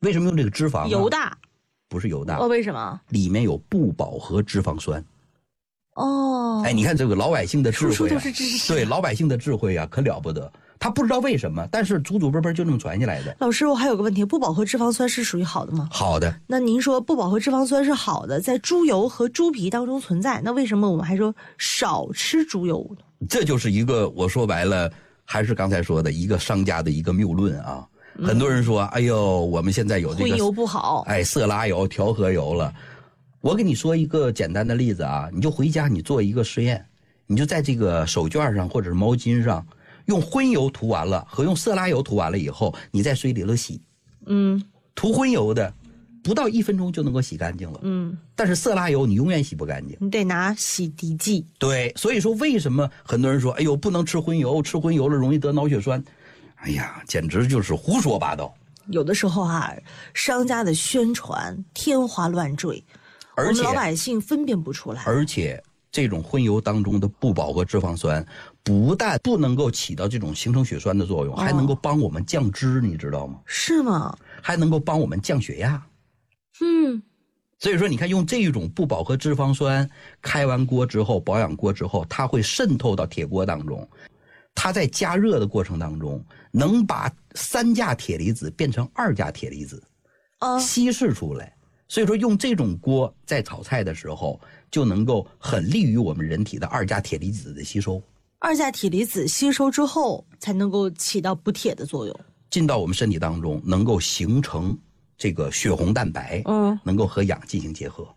为什么用这个脂肪？ 油大？ 不是油大。 为什么？ 里面有不饱和脂肪酸。 哎， 你看这个老百姓的智慧处处都是知识。 对，老百姓的智慧可了不得。他不知道为什么，但是祖祖辈辈就这么传下来的。 老师，我还有个问题，不饱和脂肪酸是属于好的吗？ 好的。 那您说不饱和脂肪酸是好的，在猪油和猪皮当中存在，那为什么我们还说少吃猪油呢？ 这就是一个，我说白了，还是刚才说的一个商家的一个谬论啊。很多人说，哎呦，我们现在有这个荤油不好， 色拉油、调和油了。我给你说一个简单的例子啊，你就回家你做一个实验，你就在这个手绢上或者是毛巾上用荤油涂完了和用色拉油涂完了以后，你在水里头洗。涂荤油的不到1分钟就能够洗干净了。但是色拉油你永远洗不干净， 你得拿洗涤剂。 对，所以说为什么很多人说，哎呦，不能吃荤油，吃荤油了容易得脑血栓。哎呀，简直就是胡说八道。 有的时候商家的宣传天花乱坠，我们老百姓分辨不出来。 而且这种荤油当中的不饱和脂肪酸不但不能够起到这种形成血栓的作用，还能够帮我们降脂，你知道吗？ 是吗？ 还能够帮我们降血压。所以说你看，用这种不饱和脂肪酸开完锅之后，保养锅之后，它会渗透到铁锅当中，它在加热的过程当中能把3价铁离子变成2价铁离子，稀释出来。所以说用这种锅在炒菜的时候就能够很利于我们人体的2价铁离子的吸收。 2价铁离子吸收之后才能够起到补铁的作用， 进到我们身体当中，能够形成这个血红蛋白，能够和氧进行结合。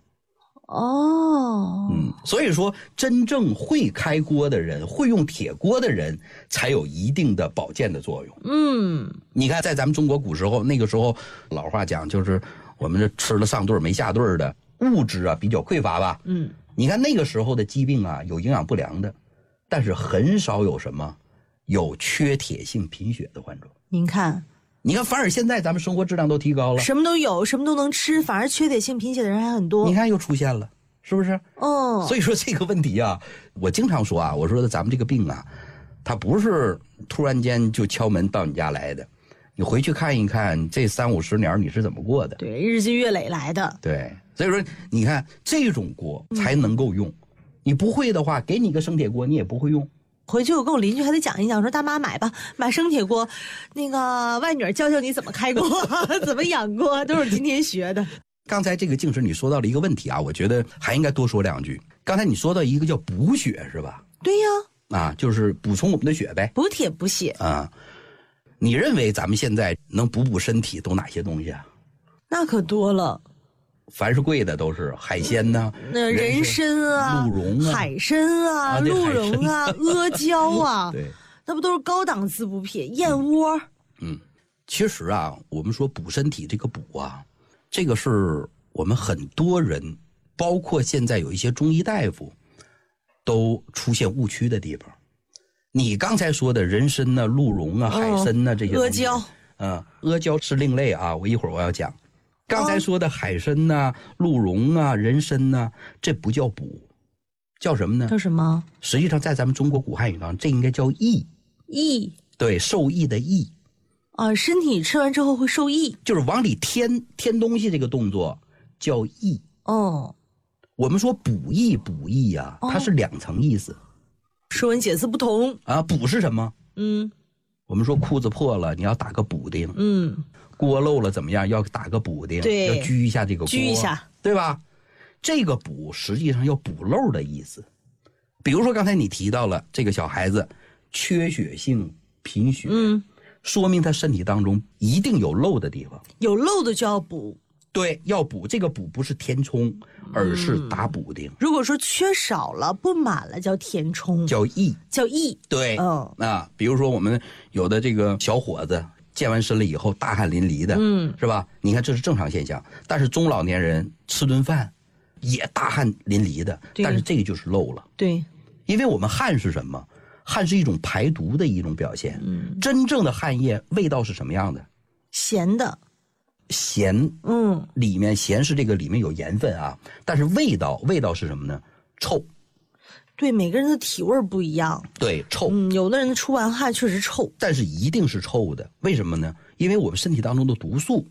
所以说真正会开锅的人，会用铁锅的人才有一定的保健的作用。你看在咱们中国古时候，那个时候老话讲就是我们这吃了上顿没下顿的，物质比较匮乏吧。你看那个时候的疾病有营养不良的，但是很少有什么有缺铁性贫血的患者。你看反而现在咱们生活质量都提高了， 什么都有，什么都能吃，反而缺铁性贫血的人还很多。 你看又出现了，是不是？所以说这个问题我经常说我说咱们这个病它不是突然间就敲门到你家来的，你回去看一看这30-50年你是怎么过的。 对，日积月累来的。 对，所以说你看这种锅才能够用，你不会的话，给你个生铁锅你也不会用。 回去我跟我邻居还得讲一讲，说大妈买吧，买生铁锅，那个外女教教你怎么开锅怎么养锅，都是今天学的。 刚才这个静石你说到了一个问题我觉得还应该多说2句。刚才你说到一个叫补血是吧？ 对呀。 就是补充我们的血呗， 补铁补血。 你认为咱们现在能补身体都哪些东西那可多了。 凡是贵的都是海鲜那人参鹿茸海参鹿茸阿胶对，那不都是高档次补品？燕窝。 其实我们说补身体这个补这个是我们很多人，包括现在有一些中医大夫都出现误区的地方。你刚才说的人参鹿茸海参这些阿胶， 阿胶是另类我一会儿我要讲。刚才说的海参鹿茸人参这不叫补，叫什么呢？ 叫什么？ 实际上在咱们中国古汉语当中，这应该叫益。 益， 对，受益的益。 身体吃完之后会受益， 就是往里添东西，这个动作叫益。我们说补益它是2层意思。 说文解字不同补是什么？我们说裤子破了你要打个补丁，锅漏了怎么样？要打个补丁， 对， 要焗一下这个锅， 焗一下， 对吧？这个补实际上要补漏的意思。比如说刚才你提到了这个小孩子缺血性贫血，说明他身体当中一定有漏的地方， 有漏的就要补。 对，要补，这个补不是填充，而是打补丁。 如果说缺少了不满了叫填充， 叫益。对，比如说我们有的这个小伙子健完身了以后大汗淋漓的，是吧？你看这是正常现象。但是中老年人吃顿饭也大汗淋漓的，但是这个就是漏了。 对， 因为我们汗是什么？汗是一种排毒的一种表现。真正的汗液味道是什么样的？ 咸的。 咸，里面咸是这个里面有盐分但是味道是什么呢？臭。 对，每个人的体味不一样。 对，臭。 有的人出完汗确实臭， 但是一定是臭的。为什么呢？因为我们身体当中的毒素